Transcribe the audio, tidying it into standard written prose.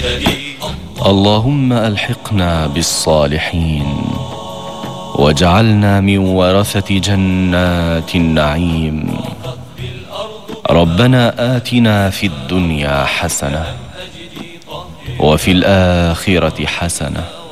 اللهم ألحقنا بالصالحين واجعلنا من ورثة جنات النعيم. ربنا آتنا في الدنيا حسنة وفي الآخرة حسنة